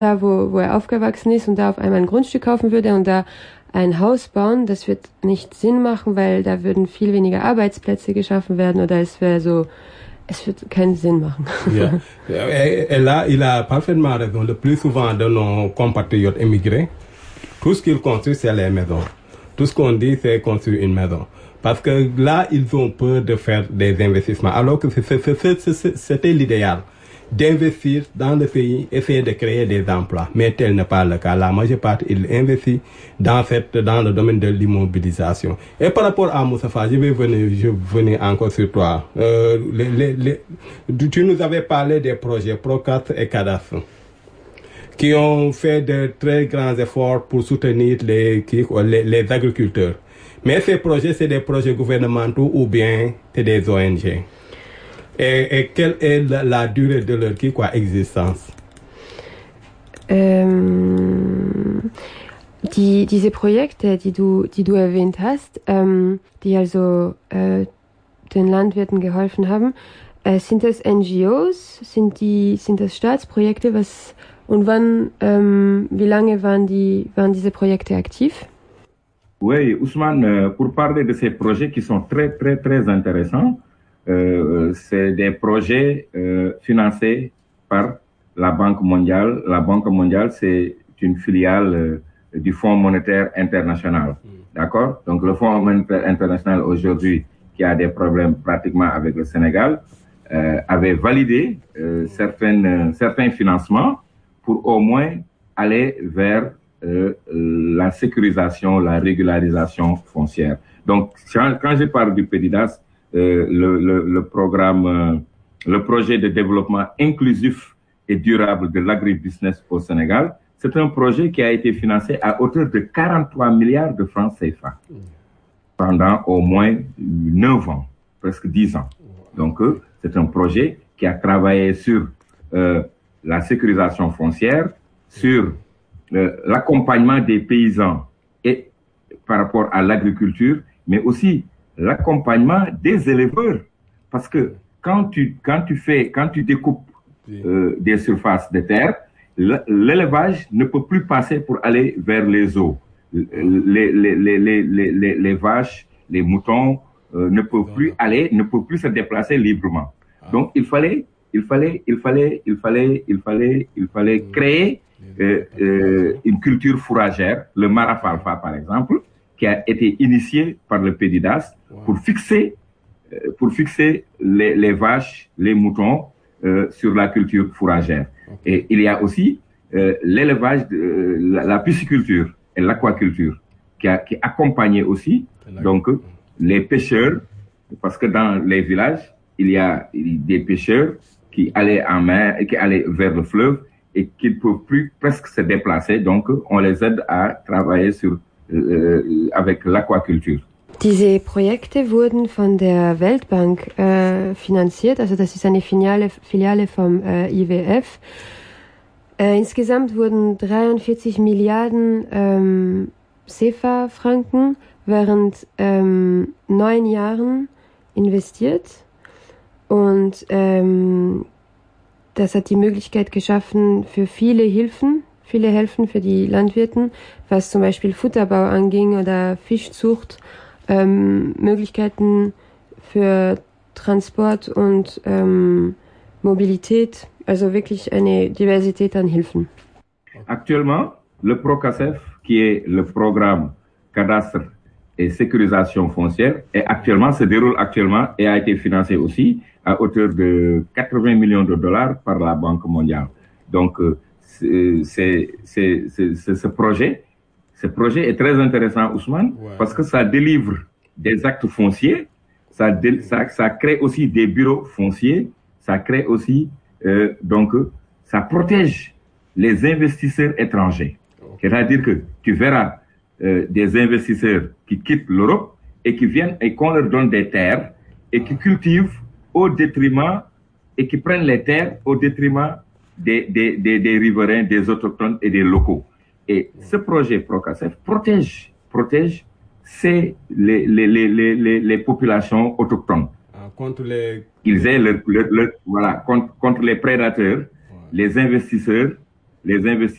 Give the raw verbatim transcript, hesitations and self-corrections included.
da, wo, wo er aufgewachsen ist und da auf einmal ein Grundstück kaufen würde und da ein Haus bauen, das wird nicht Sinn machen, weil da würden viel weniger Arbeitsplätze geschaffen werden oder es wäre so, es wird keinen Sinn machen. Yeah. Et, et là, il a parfaitement raison. Le plus souvent de nos compatriotes émigrés, tout ce qu'ils construisent, c'est les maisons. Tout ce qu'on dit, c'est construire une maison. Parce que là, ils ont peur de faire des investissements. Alors que c'était l'idéal. D'investir dans le pays, essayer de créer des emplois. Mais tel n'est pas le cas. La majeure partie, ils investissent dans, cette, dans le domaine de l'immobilisation. Et par rapport à Moustapha, je vais venir, je vais venir encore sur toi. Euh, les, les, les, tu nous avais parlé des projets Procast et Cadastre qui ont fait de très grands efforts pour soutenir les, les, les agriculteurs. Mais ces projets, c'est des projets gouvernementaux ou bien c'est des O N G. Et, et quelle est la, la durée de leur qui, quoi, existence? Ähm, die, diese Projekte, die du, die du erwähnt hast, ähm, die also äh, den Landwirten geholfen haben, äh, sind das N G Os? Sind, die, sind das Staatsprojekte? Was, und wann, ähm, wie lange waren, die, waren diese Projekte aktiv? Oui, Ousmane, pour parler de ces projets qui sont très, très, très intéressants, Euh, c'est des projets euh, financés par la Banque mondiale. La Banque mondiale, c'est une filiale euh, du Fonds monétaire international. Mm. D'accord? Donc, le Fonds monétaire international, aujourd'hui, qui a des problèmes pratiquement avec le Sénégal, euh, avait validé euh, certaines, certains financements pour au moins aller vers euh, la sécurisation, la régularisation foncière. Donc, quand, quand je parle du PEDIDAS, Euh, le, le, le programme, euh, le projet de développement inclusif et durable de l'agribusiness au Sénégal, c'est un projet qui a été financé à hauteur de quarante-trois milliards de francs C F A pendant au moins neuf ans, presque dix ans. Donc, euh, c'est un projet qui a travaillé sur euh, la sécurisation foncière, sur euh, l'accompagnement des paysans et par rapport à l'agriculture, mais aussi l'accompagnement des éleveurs, parce que quand tu quand tu fais quand tu découpes euh, des surfaces de terre, l'élevage ne peut plus passer pour aller vers les eaux. Les les les les les, les, les vaches, les moutons euh, ne peuvent plus aller, ne peuvent plus se déplacer librement. Donc il fallait il fallait il fallait il fallait il fallait il fallait créer euh, euh, une culture fourragère, le marafalfa par exemple, qui a été initié par le PEDIDAS pour fixer, euh, pour fixer les, les vaches, les moutons euh, sur la culture fourragère. Okay. Et il y a aussi euh, l'élevage, euh, la, la pisciculture et l'aquaculture qui a qui accompagnait aussi donc les pêcheurs, parce que dans les villages il y a des pêcheurs qui allaient en mer et qui allaient vers le fleuve et qui ne peuvent plus presque se déplacer. Donc on les aide à travailler sur äh, avec l'aquaculture. Diese Projekte wurden von der Weltbank äh, finanziert, also das ist eine Filiale, Filiale vom äh, I W F. Äh, insgesamt wurden dreiundvierzig Milliarden ähm, C F A-Franken während ähm, neun Jahren investiert und ähm, das hat die Möglichkeit geschaffen für viele Hilfen, viele Hilfen für die Landwirten, was zum Beispiel Futterbau anging oder Fischzucht. Ähm, Möglichkeiten für Transport und ähm, Mobilität, also wirklich eine Diversität an Hilfen. Actuellement, le PROCASEF, qui est le programme cadastre et sécurisation foncière, est actuellement, se déroule actuellement et a été financé aussi à hauteur de quatre-vingts millions de dollars par la Banque mondiale. Donc, c'est, c'est, c'est, c'est, ce projet Ce projet est très intéressant, Ousmane, ouais. Parce que ça délivre des actes fonciers, ça, dé, ça, ça crée aussi des bureaux fonciers, ça crée aussi, euh, donc, ça protège les investisseurs étrangers. Okay. C'est-à-dire que tu verras euh, des investisseurs qui quittent l'Europe et qui viennent et qu'on leur donne des terres et qui cultivent au détriment et qui prennent les terres au détriment des, des, des, des riverains, des autochtones et des locaux. Et ce projet PROCASEF protège, protège c'est les, les, les, les, les populations autochtones. Ah, contre les... Ils aient le, le, le, voilà, contre, contre les prédateurs, ouais. les investisseurs, les investisseurs